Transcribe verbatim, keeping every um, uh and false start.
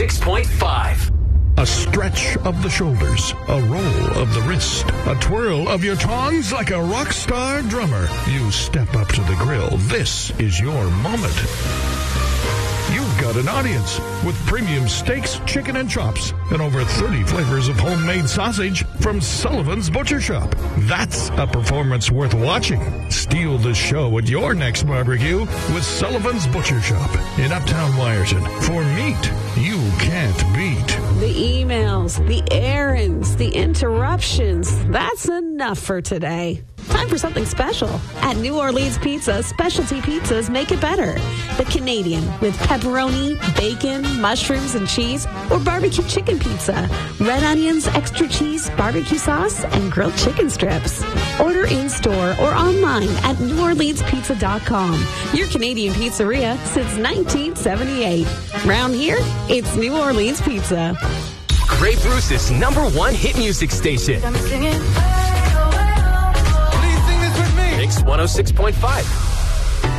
six point five. A stretch of the shoulders, a roll of the wrist, a twirl of your tongs like a rock star drummer. You step up to the grill. This is your moment. You've got an audience with premium steaks, chicken, and chops, and over thirty flavors of homemade sausage from Sullivan's Butcher Shop. That's a performance worth watching. Steal the show at your next barbecue with Sullivan's Butcher Shop in Uptown Wyerton. For meat you can't beat. The emails, the errands, the interruptions. That's enough for today. Time for something special. At New Orleans Pizza, specialty pizzas make it better. The Canadian with pepperoni, bacon, mushrooms, and cheese, or barbecue chicken pizza. Red onions, extra cheese, barbecue sauce, and grilled chicken strips. Order in-store or online at new orleans pizza dot com. Your Canadian pizzeria since nineteen seventy-eight. Round here, it's New Orleans Pizza. Grey Bruce's number one hit music station. I'm singing. Mix one oh six point five.